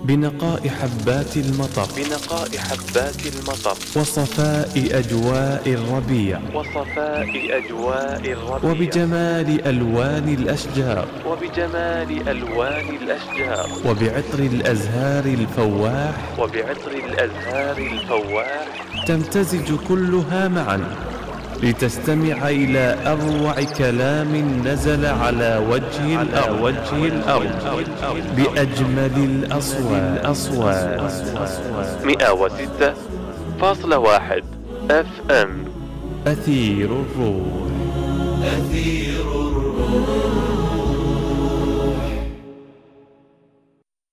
بنقاء حبات المطر وصفاء أجواء الربيع وبجمال ألوان الأشجار وبعطر الأزهار الفواح تمتزج كلها معا لتستمع إلى أروع كلام نزل على وجه الأرض بأجمل الأصوات 106.1 FM أثير الروح.